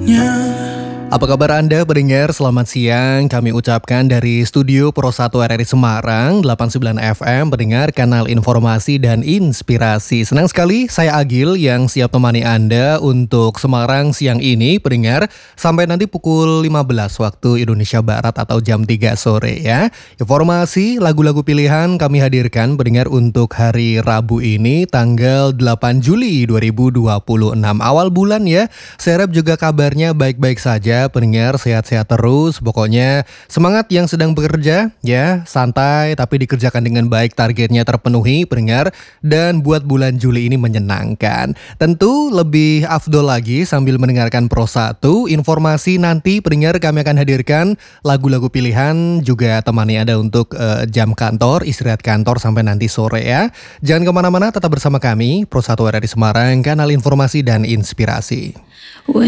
Apa kabar Anda pendengar? Selamat siang. Kami ucapkan dari studio Pro 1 RRI Semarang 89 FM pendengar kanal informasi dan inspirasi. Senang sekali saya Agil yang siap temani Anda untuk Semarang siang ini pendengar sampai nanti pukul 15 waktu Indonesia Barat atau jam 3 sore ya. Informasi lagu-lagu pilihan kami hadirkan pendengar untuk hari Rabu ini tanggal 8 Juli 2026 awal bulan ya. Saya harap juga kabarnya baik-baik saja. Pendengar sehat-sehat terus, pokoknya semangat yang sedang bekerja ya, santai tapi dikerjakan dengan baik, targetnya terpenuhi pendengar, dan buat bulan Juli ini menyenangkan. Tentu lebih afdol lagi sambil mendengarkan Pro 1, informasi nanti pendengar kami akan hadirkan lagu-lagu pilihan juga temani Anda untuk jam kantor, istirahat kantor sampai nanti sore ya. Jangan kemana-mana, tetap bersama kami Pro 1 RRI Semarang, kanal informasi dan inspirasi.